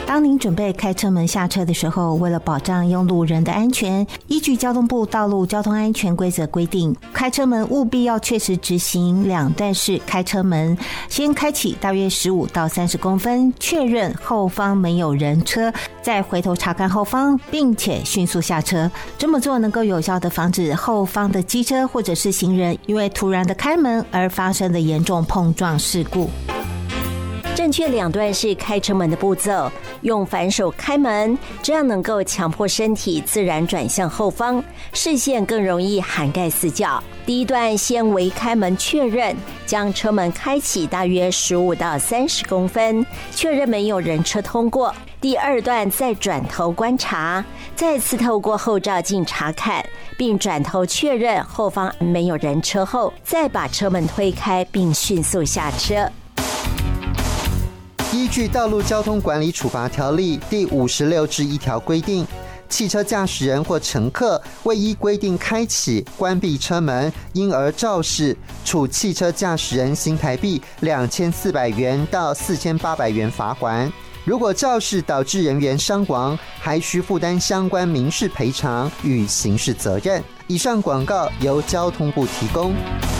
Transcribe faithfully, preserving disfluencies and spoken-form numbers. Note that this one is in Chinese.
当您准备开车门下车的时候，为了保障用路人的安全，依据交通部道路交通安全规则规定，开车门务必要确实执行两段式开车门，先开启大约十五到三十公分，确认后方没有人车，再回头查看后方，并且迅速下车。这么做能够有效地防止后方的机车或者是行人因为突然的开门而发生的严重碰撞事故。 正确两段式开车门的步骤，用反手开门，这样能够强迫身体自然转向后方，视线更容易涵盖四角。第一段先微开门确认，将车门开启大约十五到三十公分，确认没有人车通过。第二段再转头观察，再次透过后照镜查看，并转头确认后方没有人车后，再把车门推开并迅速下车。 依据《道路交通管理处罚条例》第五十六之一条规定，汽车驾驶人或乘客未依规定开启、关闭车门，因而肇事，处汽车驾驶人新台币两千四百元到四千八百元罚锾。如果肇事导致人员伤亡，还需负担相关民事赔偿与刑事责任。以上广告由交通部提供。